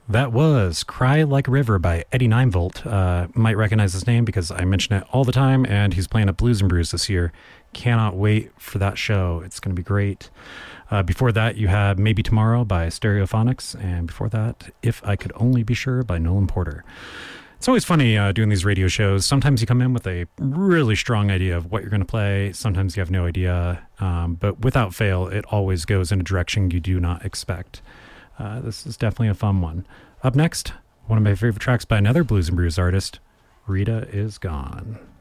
That was Cry Like a River by Eddie Ninevolt. Might recognize his name because I mention it all the time, and he's playing at Blues and Brews this year. Cannot wait for that show. It's going to be great. Before that, you had Maybe Tomorrow by Stereophonics, and before that, If I Could Only Be Sure by Nolan Porter. It's always funny doing these radio shows. Sometimes you come in with a really strong idea of what you're going to play. Sometimes you have no idea. But without fail, it always goes in a direction you do not expect. This is definitely a fun one. Up next, one of my favorite tracks by another Blues and Brews artist, Rita Is Gone.